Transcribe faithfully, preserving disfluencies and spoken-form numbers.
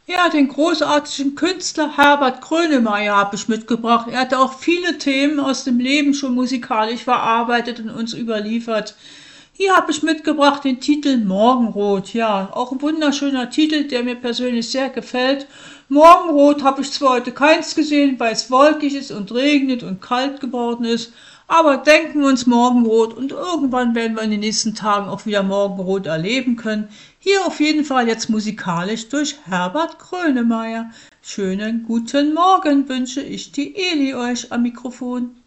Ja, den großartigen Künstler Herbert Grönemeyer habe ich mitgebracht. Er hat auch viele Themen aus dem Leben schon musikalisch verarbeitet und uns überliefert. Hier habe ich mitgebracht den Titel Morgenrot. Ja, auch ein wunderschöner Titel, der mir persönlich sehr gefällt. Morgenrot habe ich zwar heute keins gesehen, weil es wolkig ist und regnet und kalt geworden ist, aber denken wir uns Morgenrot und irgendwann werden wir in den nächsten Tagen auch wieder Morgenrot erleben können. Hier auf jeden Fall jetzt musikalisch durch Herbert Grönemeyer. Schönen guten Morgen wünsche ich die Eli euch am Mikrofon.